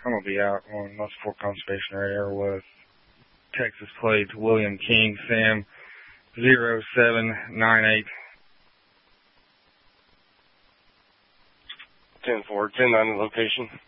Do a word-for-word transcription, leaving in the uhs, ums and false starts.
I'm going to be out on Muscle Fort Conservation Area with Texas plates, William King, Sam zero seven nine eight. ten four, ten nine location.